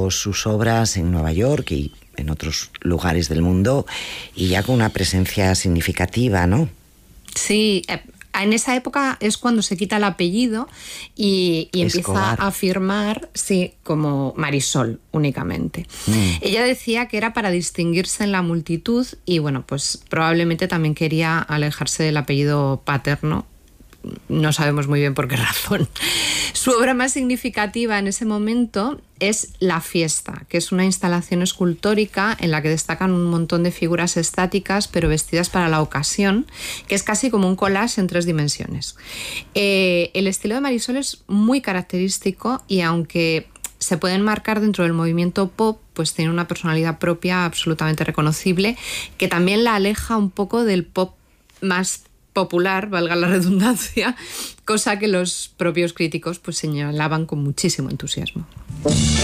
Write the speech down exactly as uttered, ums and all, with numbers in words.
exhibió sus obras en Nueva York y en otros lugares del mundo, y ya con una presencia significativa, ¿no? Sí, en esa época es cuando se quita el apellido y, y empieza a firmar, sí, como Marisol únicamente. Mm. Ella decía que era para distinguirse en la multitud y, bueno, pues probablemente también quería alejarse del apellido paterno. No sabemos muy bien por qué razón. Su obra más significativa en ese momento es La Fiesta, que es una instalación escultórica en la que destacan un montón de figuras estáticas pero vestidas para la ocasión, que es casi como un collage en tres dimensiones. Eh, el estilo de Marisol es muy característico y aunque se pueden marcar dentro del movimiento pop, pues tiene una personalidad propia absolutamente reconocible que también la aleja un poco del pop más popular, valga la redundancia, cosa que los propios críticos pues señalaban con muchísimo entusiasmo.